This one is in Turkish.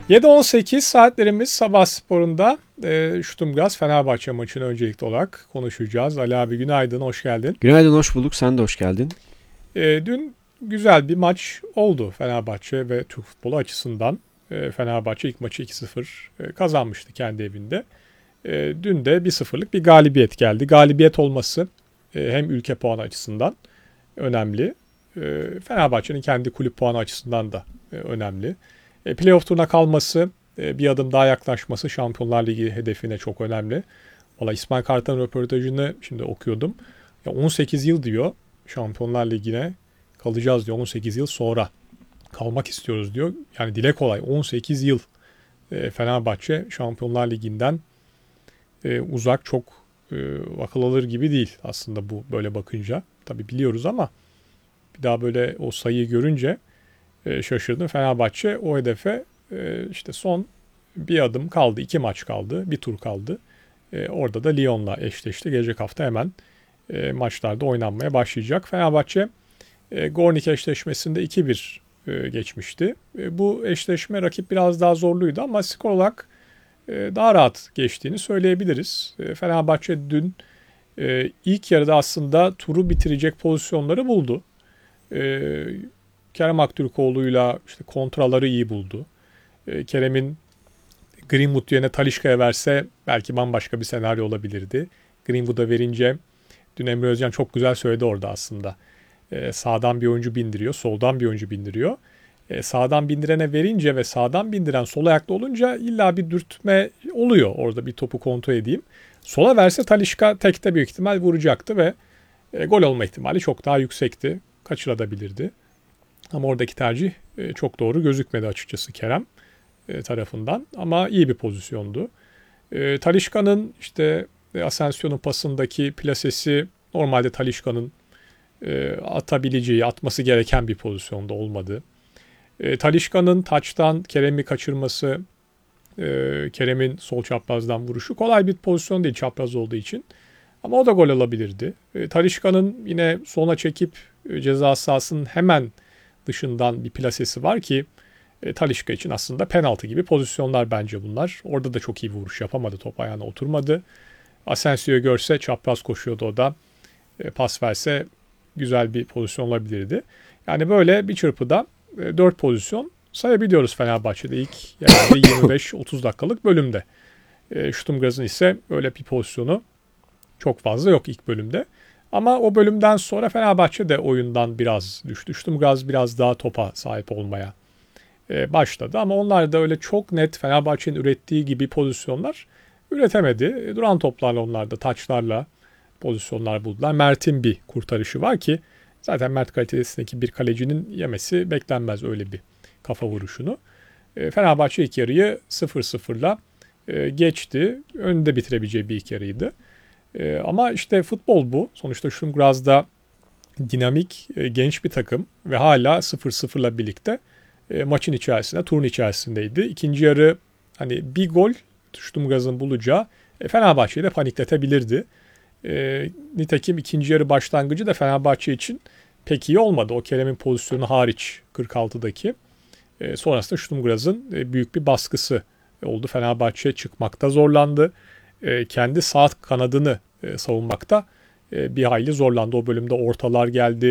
7-18 saatlerimiz Sabah Spor'unda Stuttgart Fenerbahçe maçını öncelikli olarak konuşacağız. Ali abi günaydın, hoş geldin. Günaydın, hoş bulduk. Sen de hoş geldin. Dün güzel bir maç oldu Fenerbahçe ve Türk futbolu açısından. Fenerbahçe ilk maçı 2-0 kazanmıştı kendi evinde. Dün de 1-0'lık bir galibiyet geldi. Galibiyet olması hem ülke puanı açısından önemli. Fenerbahçe'nin kendi kulüp puanı açısından da önemli. Playoff turuna kalması, bir adım daha yaklaşması Şampiyonlar Ligi hedefine çok önemli. Valla İsmail Kartal'ın röportajını şimdi okuyordum. Ya 18 yıl diyor Şampiyonlar Ligi'ne kalacağız diyor. 18 yıl sonra kalmak istiyoruz diyor. Yani dile kolay 18 yıl Fenerbahçe Şampiyonlar Ligi'nden uzak, çok akıl alır gibi değil aslında bu böyle bakınca. Tabii biliyoruz ama bir daha böyle o sayıyı görünce şaşırdım. Fenerbahçe o hedefe işte son bir adım kaldı. 2 maç kaldı. Bir tur kaldı. Orada da Lyon'la eşleşti. Gelecek hafta hemen maçlarda oynanmaya başlayacak. Fenerbahçe Gornik eşleşmesinde 2-1 geçmişti. Bu eşleşme rakip biraz daha zorluydu ama skor olarak daha rahat geçtiğini söyleyebiliriz. Fenerbahçe dün ilk yarıda aslında turu bitirecek pozisyonları buldu. Kerem Aktürkoğlu'yla işte kontraları iyi buldu. Kerem'in Greenwood yerine Talisca'ya verse belki bambaşka bir senaryo olabilirdi. Greenwood'a verince dün Emre Özcan çok güzel söyledi orada aslında. Sağdan bir oyuncu bindiriyor, soldan bir oyuncu bindiriyor. Sağdan bindirene verince ve sağdan bindiren sol ayakta olunca illa bir dürtme oluyor. Orada bir topu kontrol edeyim. Sola verse Talisca tekte büyük ihtimal vuracaktı ve gol olma ihtimali çok daha yüksekti. Kaçırabilirdi. Ama oradaki tercih çok doğru gözükmedi açıkçası Kerem tarafından. Ama iyi bir pozisyondu. Talisca'nın işte Asensio'nun pasındaki plasesi normalde Talisca'nın atabileceği, atması gereken bir pozisyonda olmadı. Talisca'nın taçtan Kerem'i kaçırması, Kerem'in sol çaprazdan vuruşu kolay bir pozisyon değil çapraz olduğu için. Ama o da gol alabilirdi. Talisca'nın yine sona çekip ceza sahasının hemen dışından bir plasesi var ki Talisca için aslında penaltı gibi pozisyonlar bence bunlar. Orada da çok iyi bir vuruş yapamadı. Top ayağına oturmadı. Asensio'yu görse çapraz koşuyordu o da. Pas verse güzel bir pozisyon olabilirdi. Yani böyle bir çırpıda 4 pozisyon sayabiliyoruz Fenerbahçe'de ilk yani 25-30 dakikalık bölümde. Stuttgart'ın ise öyle bir pozisyonu çok fazla yok ilk bölümde. Ama o bölümden sonra Fenerbahçe de oyundan biraz düştü. Stuttgart biraz daha topa sahip olmaya başladı. Ama onlar da öyle çok net Fenerbahçe'nin ürettiği gibi pozisyonlar üretemedi. Duran toplarla onlar da taçlarla pozisyonlar buldular. Mert'in bir kurtarışı var ki zaten Mert kalitesindeki bir kalecinin yemesi beklenmez öyle bir kafa vuruşunu. Fenerbahçe ilk yarıyı 0-0'la geçti. Önde bitirebileceği bir ilk yarıydı. Ama işte futbol bu. Sonuçta Stuttgart'da dinamik, genç bir takım ve hala 0-0'la birlikte maçın içerisinde, turun içerisindeydi. İkinci yarı hani bir gol Stuttgart'ın bulacağı Fenerbahçe'yi de panikletebilirdi. Nitekim ikinci yarı başlangıcı da Fenerbahçe için pek iyi olmadı. O Kerem'in pozisyonu hariç 46'daki. Sonrasında Stuttgart'ın büyük bir baskısı oldu. Fenerbahçe çıkmakta zorlandı. Kendi sağ kanadını savunmakta bir hayli zorlandı. O bölümde ortalar geldi.